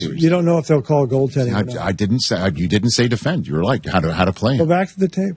You don't know if they'll call goaltending. I didn't say. You didn't say defend. You were like how to play. Go back to the tape.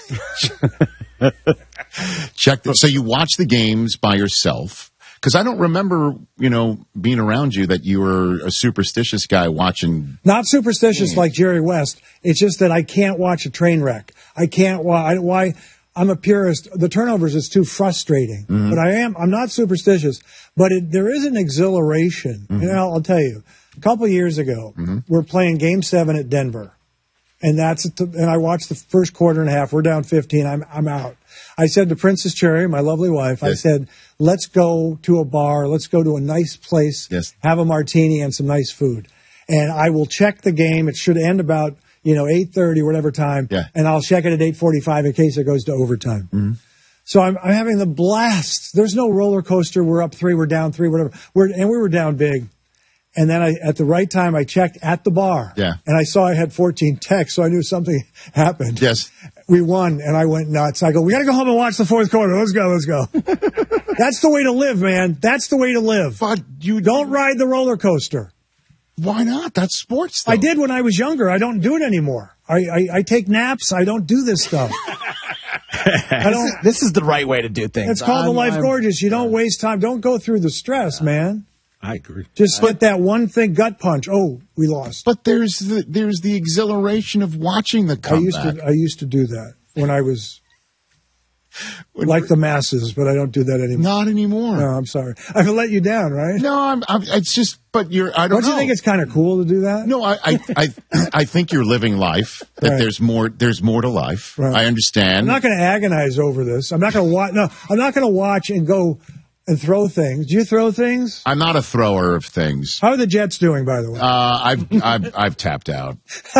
Check. So you watch the games by yourself. Because I don't remember, being around you that you were a superstitious guy watching. Not superstitious like Jerry West. It's just that I can't watch a train wreck. I can't watch. Why? I'm a purist. The turnovers is too frustrating. Mm-hmm. But I'm not superstitious. But there is an exhilaration. Mm-hmm. I'll tell you. A couple of years ago, we're playing Game 7 at Denver. And I watched the first quarter and a half. We're down 15. I'm out. I said to Princess Cherry, my lovely wife, yes. I said, let's go to a bar. Let's go to a nice place, yes. Have a martini and some nice food. And I will check the game. It should end about, 8:30, whatever time. Yeah. And I'll check it at 8:45 in case it goes to overtime. Mm-hmm. So I'm having the blast. There's no roller coaster. We're up 3, we're down 3, whatever. And we were down big. And then at the right time, I checked at the bar. Yeah. And I saw I had 14 texts, so I knew something happened. Yes. We won, and I went nuts. I go, we got to go home and watch the fourth quarter. Let's go. That's the way to live, man. That's the way to live. But you don't ride the roller coaster. Why not? That's sports, though. I did when I was younger. I don't do it anymore. I take naps. I don't do this stuff. This is the right way to do things. It's called the Life Gorgeous. You don't waste time. Don't go through the stress, man. I agree. Just get that one thing, gut punch. Oh, we lost. But there's the exhilaration of watching the comeback. I used to do that when I was like the masses, but I don't do that anymore. Not anymore. No, I'm sorry. I've let you down, right? No, it's just. But I don't know. Don't you think it's kind of cool to do that? No, I think you're living life. That right. There's more to life. Right. I understand. I'm not going to agonize over this. I'm not going to watch. No, I'm not going to watch and go. And throw things. Do you throw things? I'm not a thrower of things. How are the Jets doing, by the way? I've tapped out.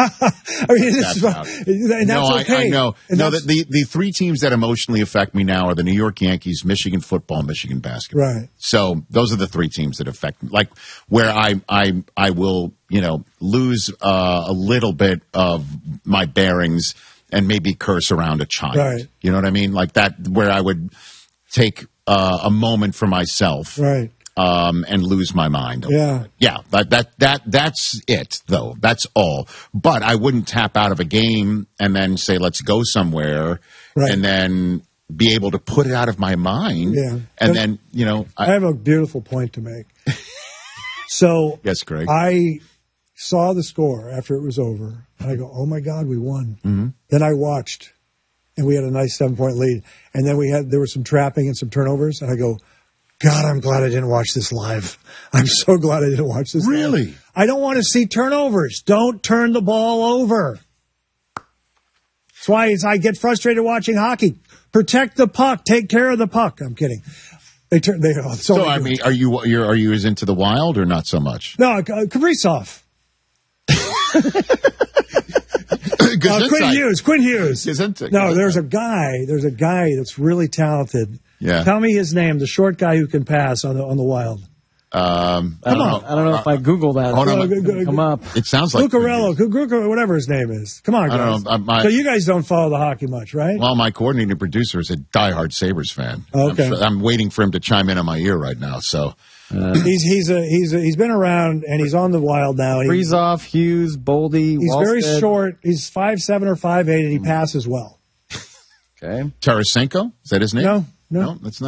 Okay. I know. No, the 3 teams that emotionally affect me now are the New York Yankees, Michigan football, Michigan basketball. Right. So those are the 3 teams that affect me. Like where I will lose a little bit of my bearings and maybe curse around a child. Right. You know what I mean? Like that, where I would take a moment for myself, right, and lose my mind. Yeah. That's it, though. That's all. But I wouldn't tap out of a game and then say, "Let's go somewhere," right. And then be able to put it out of my mind. Yeah, and then I have a beautiful point to make. So yes, Greg. I saw the score after it was over, and I go, "Oh my God, we won!" Mm-hmm. Then I watched. And we had a nice 7-point lead. And then there was some trapping and some turnovers. And I go, God, I'm glad I didn't watch this live. I'm so glad I didn't watch this really? Live. I don't want to see turnovers. Don't turn the ball over. That's why I get frustrated watching hockey. Protect the puck. Take care of the puck. I'm kidding. So I mean, are you as into the Wild or not so much? No, Kaprizov. Quinn Hughes. No, there's a guy that's really talented. Yeah. Tell me his name, the short guy who can pass on the Wild. I don't know if I Google that. Come up. It sounds like Lucarello, whatever his name is. Come on, guys. I don't know. So you guys don't follow the hockey much, right? Well, my coordinating producer is a diehard Sabres fan. Okay. I'm waiting for him to chime in on my ear right now. So he's been around and he's on the Wild now. Kaprizov, Hughes, Boldy. He's Wallstead. very short. He's 5'7" or 5'8", and he passes well. Okay. Tarasenko, is that his name? No, that's not.